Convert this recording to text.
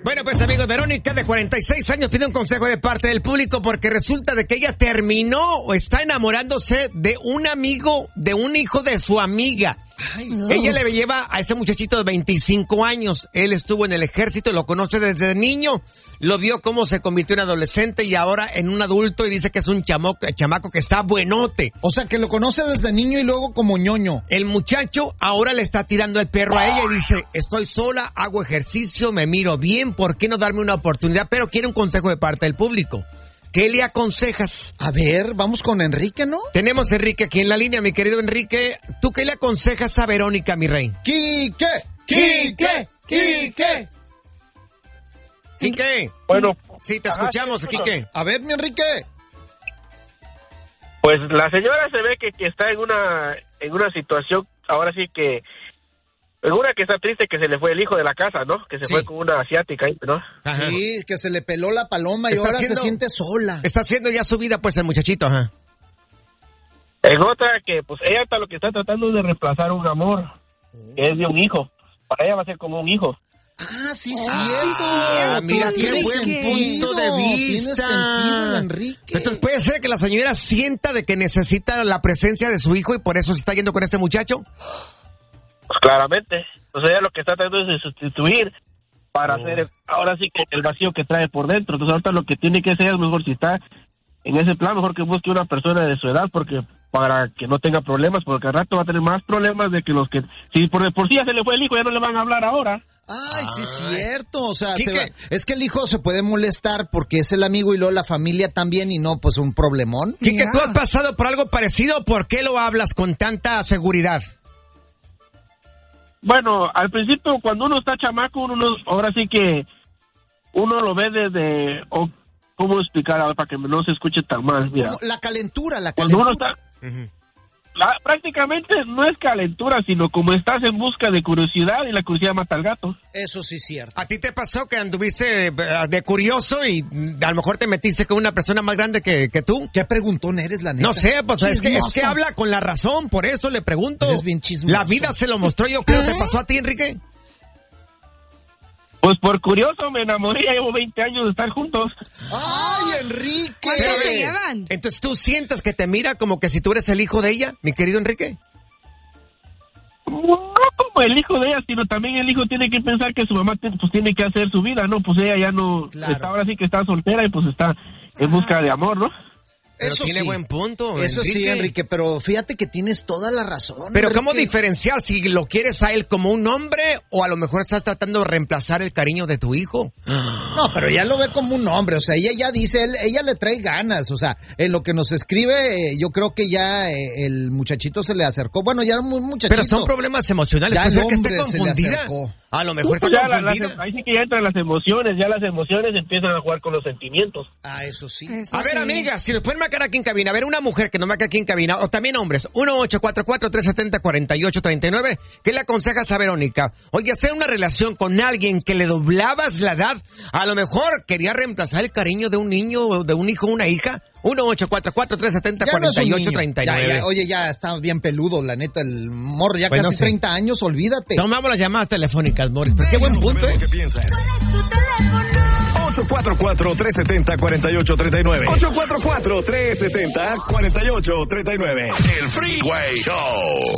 Bueno, pues amigos, Verónica de 46 años pide un consejo de parte del público porque resulta de que ella terminó o está enamorándose de un amigo, de un hijo de su amiga. Ay, no. Ella le lleva a ese muchachito de 25 años. Él estuvo en el ejército, lo conoce desde niño. Lo vio cómo se convirtió en adolescente y ahora en un adulto y dice que es un chamaco que está buenote. O sea, que lo conoce desde niño y luego como ñoño. El muchacho ahora le está tirando el perro a ella y dice, estoy sola, hago ejercicio, me miro bien, ¿por qué no darme una oportunidad? Pero quiere un consejo de parte del público. ¿Qué le aconsejas? A ver, vamos con Enrique, ¿no? Tenemos a Enrique aquí en la línea, mi querido Enrique. ¿Tú qué le aconsejas a Verónica, mi rey? ¡Quique! Quique. Bueno. Sí, te escuchamos, Quique. A ver, mi Enrique. Pues la señora se ve que está en una situación, ahora sí que, en una que está triste que se le fue el hijo de la casa, ¿no? Que se fue con una asiática, ¿no? Ajá. Sí, que se le peló la paloma y ahora se siente sola. Está haciendo ya su vida, pues, el muchachito, ajá. En otra que, pues, ella hasta lo que está tratando es de reemplazar un amor, que es de un hijo. Para ella va a ser como un hijo. Ah, sí, cierto. Mira, qué buen punto de vista. Tiene sentido, Enrique. Entonces, ¿puede ser que la señora sienta de que necesita la presencia de su hijo y por eso se está yendo con este muchacho? Pues claramente. Entonces ella lo que está tratando es de sustituir para hacer, ahora sí que el vacío que trae por dentro. Entonces ahorita lo que tiene que hacer es mejor, si está en ese plan, mejor que busque una persona de su edad, porque para que no tenga problemas, porque al rato va a tener más problemas de que los que, si por sí ya se le fue el hijo, ya no le van a hablar ahora. Ay, sí es cierto, o sea, es que el hijo se puede molestar porque es el amigo y luego la familia también y no, pues un problemón. Quique, ¿tú has pasado por algo parecido? ¿Por qué lo hablas con tanta seguridad? Bueno, al principio cuando uno está chamaco, ahora sí que uno lo ve desde, ¿cómo explicar ahora para que no se escuche tan mal? Mira, como la calentura. Cuando uno está... prácticamente no es calentura, sino como estás en busca de curiosidad y la curiosidad mata al gato. Eso sí es cierto. ¿A ti te pasó que anduviste de curioso y a lo mejor te metiste con una persona más grande que tú? ¿Qué preguntón eres, la neta? No sé, pues es que habla con la razón, por eso le pregunto. Eres bien chismoso. La vida se lo mostró, yo creo. ¿Te pasó a ti, Enrique? Pues por curioso me enamoré, llevo 20 años de estar juntos. ¡Ay, Enrique! ¿Cuántos se llevan? Entonces, ¿tú sientes que te mira como que si tú eres el hijo de ella, mi querido Enrique? No como el hijo de ella, sino también el hijo tiene que pensar que su mamá pues tiene que hacer su vida, ¿no? Pues ella ya no, está ahora sí que está soltera y pues está en busca de amor, ¿no? Pero eso tiene sí. buen punto, Eso Enrique. sí, Enrique, pero fíjate que tienes toda la razón. Pero Enrique. ¿cómo diferenciar si lo quieres a él como un hombre o a lo mejor estás tratando de reemplazar el cariño de tu hijo? No, pero ella lo ve como un hombre, o sea, ella ya dice, ella le trae ganas, o sea, en lo que nos escribe, yo creo que ya el muchachito se le acercó, bueno, ya era un muchachito. Pero son problemas emocionales, ya puede el ser que esté hombre se le confundida. acercó. A lo mejor Pues está ya confundida. ahí sí que ya entran las emociones, empiezan a jugar con los sentimientos. Ah, eso sí. Eso A ver, sí. amigas, si nos pueden marcar aquí en cabina, a ver, una mujer que nos marca aquí en cabina, o también hombres, 1-844-370-4839, ¿qué le aconsejas a Verónica? Oye, hacer una relación con alguien que le doblabas la edad, a lo mejor quería reemplazar el cariño de un niño, o de un hijo o una hija. 1-844-370-4839. Oye, ya está bien peludo, la neta, el morro, ya Pues casi no sé. 30 años, olvídate. Tomamos las llamadas telefónicas, Morris, pero qué buen punto, ¿eh? ¿Qué piensas? 844-370-4839. 844-370-4839. El Freeway Show.